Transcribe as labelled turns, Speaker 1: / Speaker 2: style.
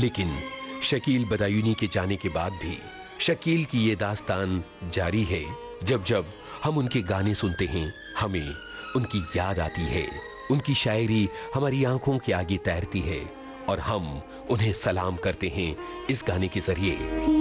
Speaker 1: लेकिन शकील बदायूनी के जाने के बाद भी शकील की ये दास्तान जारी है। जब जब हम उनके गाने सुनते हैं हमें उनकी याद आती है, उनकी शायरी हमारी आंखों के आगे तैरती है और हम उन्हें सलाम करते हैं इस गाने के जरिए।